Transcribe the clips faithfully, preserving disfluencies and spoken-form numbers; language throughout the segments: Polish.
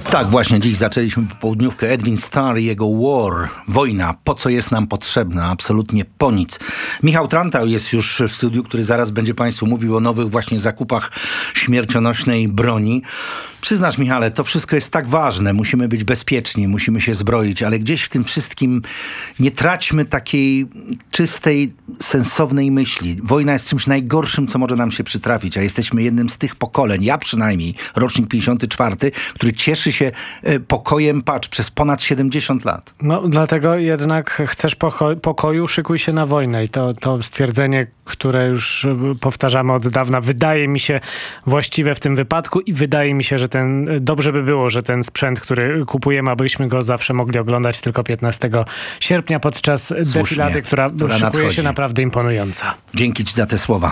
Tak, właśnie dziś zaczęliśmy popołudniówkę. Edwin Starr i jego War. Wojna. Po co jest nam potrzebna? Absolutnie po nic. Michał Trantał jest już w studiu, który zaraz będzie Państwu mówił o nowych właśnie zakupach śmiercionośnej broni. Przyznasz, Michale, to wszystko jest tak ważne. Musimy być bezpieczni, musimy się zbroić, ale gdzieś w tym wszystkim nie traćmy takiej czystej, sensownej myśli. Wojna jest czymś najgorszym, co może nam się przytrafić, a jesteśmy jednym z tych pokoleń, ja przynajmniej, rocznik pięćdziesiąty czwarty, który cieszy się pokojem, patrz, przez ponad siedemdziesiąt lat. No, dlatego jednak chcesz poko- pokoju, szykuj się na wojnę. I to, to stwierdzenie, które już powtarzamy od dawna, wydaje mi się właściwe w tym wypadku i wydaje mi się, że ten, dobrze by było, że ten sprzęt, który kupujemy, abyśmy go zawsze mogli oglądać tylko piętnastego sierpnia podczas Słusznie, defilady, która, która szykuje nadchodzi. się naprawdę imponująca. Dzięki Ci za te słowa.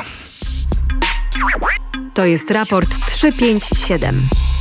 To jest raport trzysta pięćdziesiąt siedem.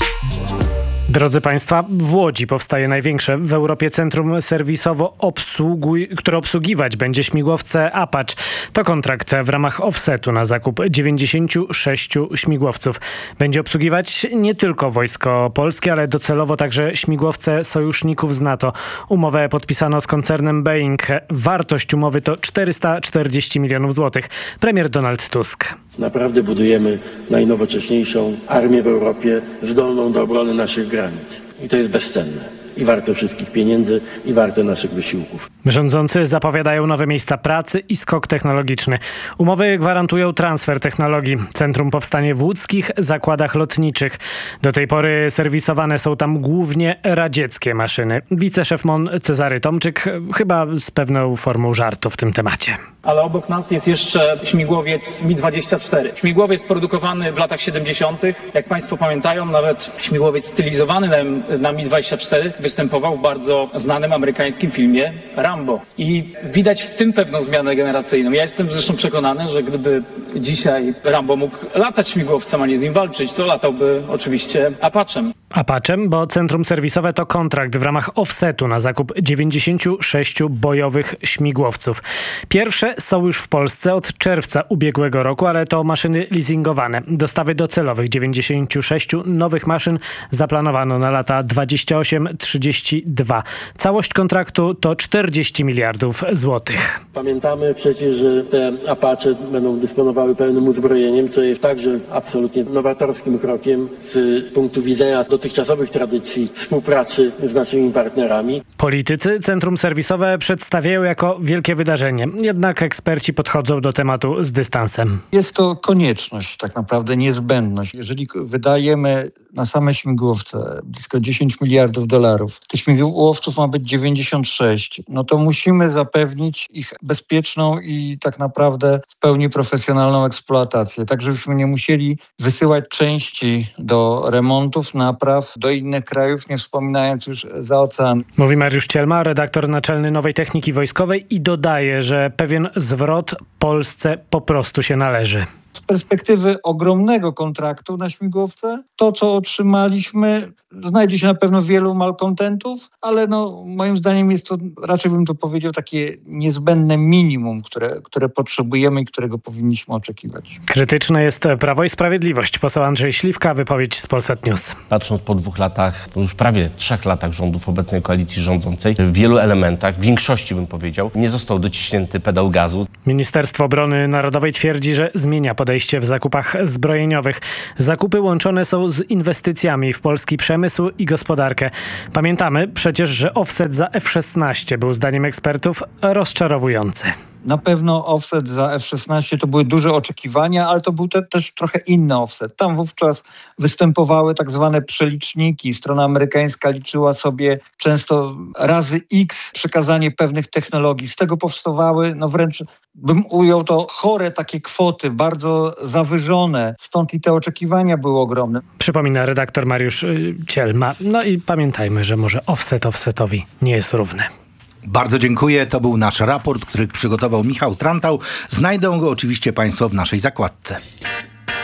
Drodzy Państwa, w Łodzi powstaje największe w Europie centrum serwisowo, obsługuj, które obsługiwać będzie śmigłowce Apache. To kontrakt w ramach offsetu na zakup dziewięćdziesięciu sześciu śmigłowców. Będzie obsługiwać nie tylko Wojsko Polskie, ale docelowo także śmigłowce sojuszników z NATO. Umowę podpisano z koncernem Boeing. Wartość umowy to czterysta czterdzieści milionów złotych. Premier Donald Tusk. Naprawdę budujemy najnowocześniejszą armię w Europie, zdolną do obrony naszych granic. I to jest bezcenne. I warte wszystkich pieniędzy, i warte naszych wysiłków. Rządzący zapowiadają nowe miejsca pracy i skok technologiczny. Umowy gwarantują transfer technologii. Centrum powstanie w łódzkich zakładach lotniczych. Do tej pory serwisowane są tam głównie radzieckie maszyny. Wiceszef M O N Cezary Tomczyk chyba z pewną formą żartu w tym temacie. Ale obok nas jest jeszcze śmigłowiec Mi dwadzieścia cztery. Śmigłowiec produkowany w latach siedemdziesiątych. Jak Państwo pamiętają, nawet śmigłowiec stylizowany na, na Mi dwadzieścia cztery występował w bardzo znanym amerykańskim filmie Rambo. I widać w tym pewną zmianę generacyjną. Ja jestem zresztą przekonany, że gdyby dzisiaj Rambo mógł latać śmigłowcem, a nie z nim walczyć, to latałby oczywiście Apachem. Apachem, bo centrum serwisowe to kontrakt w ramach offsetu na zakup dziewięćdziesięciu sześciu bojowych śmigłowców. Pierwsze są już w Polsce od czerwca ubiegłego roku, ale to maszyny leasingowane. Dostawy docelowych dziewięćdziesięciu sześciu nowych maszyn zaplanowano na lata dwadzieścia osiem trzydzieści dwa. Całość kontraktu to czterdzieści miliardów złotych. Pamiętamy przecież, że te Apache będą dysponowały pełnym uzbrojeniem, co jest także absolutnie nowatorskim krokiem z punktu widzenia dotychczasowych tradycji współpracy z naszymi partnerami. Politycy centrum serwisowe przedstawiają jako wielkie wydarzenie. Jednak eksperci podchodzą do tematu z dystansem. Jest to konieczność, tak naprawdę niezbędność. Jeżeli wydajemy na same śmigłowce blisko dziesięć miliardów dolarów, tych śmigłowców ma być dziewięćdziesiąt sześć, no to musimy zapewnić ich bezpieczną i tak naprawdę w pełni profesjonalną eksploatację. Tak, żebyśmy nie musieli wysyłać części do remontów, napraw do innych krajów, nie wspominając już za ocean. Mówi Mariusz Cielma, redaktor naczelny Nowej Techniki Wojskowej i dodaje, że pewien zwrot Polsce po prostu się należy. Z perspektywy ogromnego kontraktu na śmigłowce, to co otrzymaliśmy, znajdzie się na pewno wielu malkontentów, ale no, moim zdaniem jest to, raczej bym to powiedział, takie niezbędne minimum, które, które potrzebujemy i którego powinniśmy oczekiwać. Krytyczne jest Prawo i Sprawiedliwość. Poseł Andrzej Śliwka, wypowiedź z Polsat News. Patrząc po dwóch latach, po już prawie trzech latach rządów obecnej koalicji rządzącej, w wielu elementach, w większości bym powiedział, nie został dociśnięty pedał gazu. Ministerstwo Obrony Narodowej twierdzi, że zmienia podejście w zakupach zbrojeniowych. Zakupy łączone są z inwestycjami w polski przemysł i gospodarkę. Pamiętamy przecież, że offset za F szesnaście był zdaniem ekspertów rozczarowujący. Na pewno offset za F szesnaście to były duże oczekiwania, ale to był te, też trochę inny offset. Tam wówczas występowały tak zwane przeliczniki. Strona amerykańska liczyła sobie często razy X przekazanie pewnych technologii. Z tego powstawały, no wręcz bym ujął to, chore takie kwoty, bardzo zawyżone. Stąd i te oczekiwania były ogromne. Przypomina redaktor Mariusz Cielma. No i pamiętajmy, że może offset offsetowi nie jest równy. Bardzo dziękuję. To był nasz raport, który przygotował Michał Trantał. Znajdą go oczywiście Państwo w naszej zakładce.